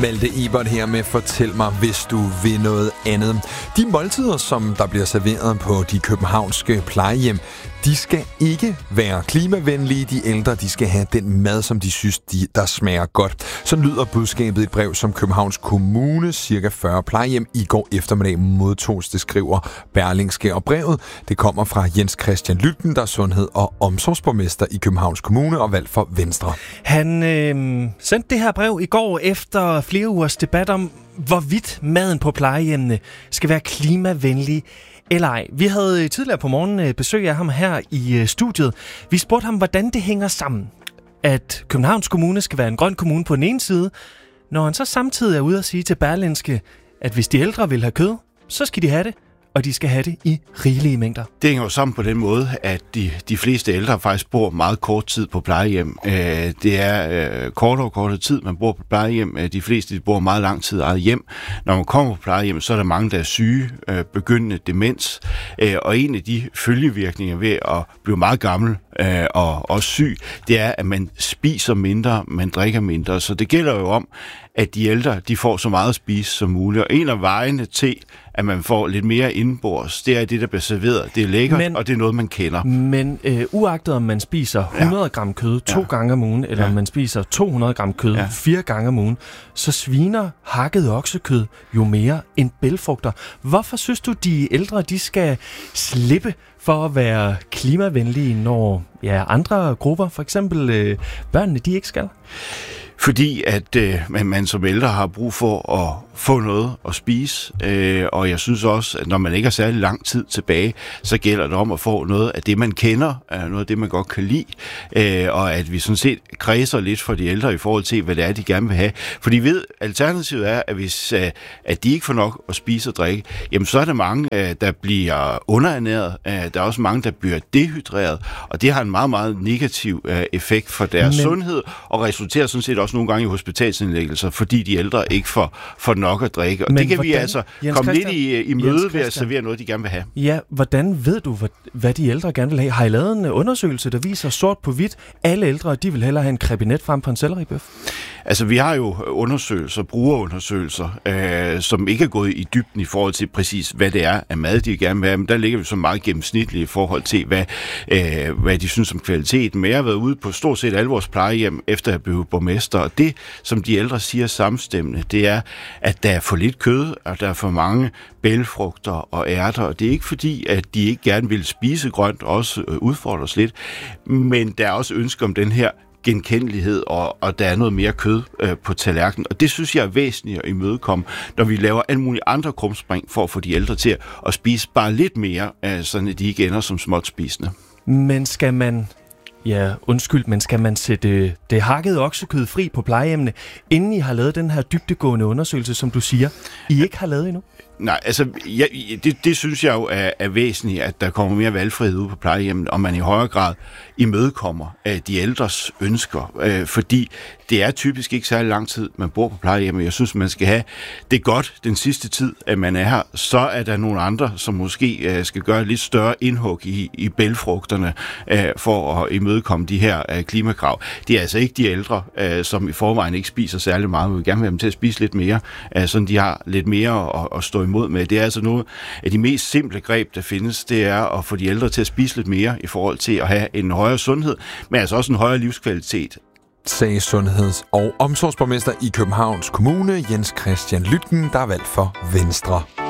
Malte Ebert her med Fortæl mig, hvis du vil noget andet. De måltider, som der bliver serveret på de københavnske plejehjem, de skal ikke være klimavenlige. De ældre, de skal have den mad, som de synes, der smager godt. Så lyder budskabet i et brev, som Københavns Kommune, cirka 40 plejehjem, i går eftermiddag modtogs, det skriver Berlingske. Og brevet, det kommer fra Jens Christian Lytken, der er sundhed- og omsorgsborgmester i Københavns Kommune og valgt for Venstre. Han sendte det her brev i går efter flere ugers debat om, hvorvidt maden på plejehjemmene skal være klimavenlig eller ej. Vi havde tidligere på morgenen besøg af ham her i studiet. Vi spurgte ham, hvordan det hænger sammen, at Københavns Kommune skal være en grøn kommune på den ene side, når han så samtidig er ude at sige til Berlingske, at hvis de ældre vil have kød, så skal de have det, og de skal have det i rigelige mængder. Det hænger jo sammen på den måde, at de fleste ældre faktisk bor meget kort tid på plejehjem. Det er kortere tid, man bor på plejehjem. De fleste bor meget lang tid eget hjem. Når man kommer på plejehjem, så er der mange, der er syge, begyndende demens. Og en af de følgevirkninger ved at blive meget gammel og også syg, det er, at man spiser mindre, man drikker mindre. Så det gælder jo om, at de ældre, de får så meget at spise som muligt. Og en af vejene til, at man får lidt mere indenbords, det er det, der bliver serveret. Det er lækkert, og det er noget, man kender. Men uagtet om man spiser 100 gram kød 2 gange om ugen, eller om man spiser 200 gram kød 4 gange om ugen, så sviner hakket oksekød jo mere end bælgfrugter. Hvorfor synes du, de ældre, de skal slippe for at være klimavenlige, når andre grupper, for eksempel børnene, de ikke skal? Fordi at man som ældre har brug for at få noget at spise, og jeg synes også, at når man ikke har særlig lang tid tilbage, så gælder det om at få noget af det, man kender, noget af det, man godt kan lide, og at vi sådan set kredser lidt for de ældre i forhold til, hvad det er, de gerne vil have. Fordi alternativet er, at hvis at de ikke får nok at spise og drikke, jamen så er der mange, der bliver underernæret, der er også mange, der bliver dehydreret, og det har en meget, meget negativ effekt for deres sundhed, og resulterer sådan set også nogle gange i hospitalsindlæggelser, fordi de ældre ikke får nok at drikke. Og det kan vi altså komme lidt i møde ved at servere noget, de gerne vil have. Ja, hvordan ved du, hvad de ældre gerne vil have? Har I lavet en undersøgelse, der viser sort på hvidt, alle ældre, de vil hellere have en krebinet frem på en selleribøf? Altså, vi har jo brugerundersøgelser, som ikke er gået i dybden i forhold til præcis, hvad det er af mad, de gerne vil have, men der ligger vi så meget gennemsnitligt i forhold til, hvad de synes om kvaliteten. Men jeg har været ude på stort set alle vores plejehjem, efter at blive borgmester, og det, som de ældre siger samstemmende, det er, at der er for lidt kød, og der er for mange bælgfrugter og ærter, og det er ikke fordi, at de ikke gerne vil spise grønt, også udfordres lidt, men der er også ønske om den her genkendelighed, og der er noget mere kød på tallerkenen. Og det synes jeg er væsentligt at imødekomme, når vi laver alle mulige andre krumspring for at få de ældre til at spise bare lidt mere, sådan at de ikke ender som småt spisende. Men skal man skal man sætte det hakkede oksekød fri på plejehjemmene, inden I har lavet den her dybdegående undersøgelse, som du siger, I ikke har lavet endnu? Nej, altså, det synes jeg jo er væsentligt, at der kommer mere valgfrihed ud på plejehjemmet, og man i højere grad imødekommer de ældres ønsker, fordi det er typisk ikke særlig lang tid, man bor på plejehjemmet. Jeg synes, man skal have det godt den sidste tid, at man er her. Så er der nogle andre, som måske skal gøre et lidt større indhug i bælgfrugterne for at imødekomme de her klimakrav. Det er altså ikke de ældre, som i forvejen ikke spiser særlig meget. Vi vil gerne have dem til at spise lidt mere, sådan de har lidt mere at stå imod med. Det er altså noget af de mest simple greb, der findes, det er at få de ældre til at spise lidt mere i forhold til at have en højere sundhed, men altså også en højere livskvalitet. Sagde sundheds- og omsorgsborgmester i Københavns Kommune, Jens Christian Lytken, der er valgt for Venstre.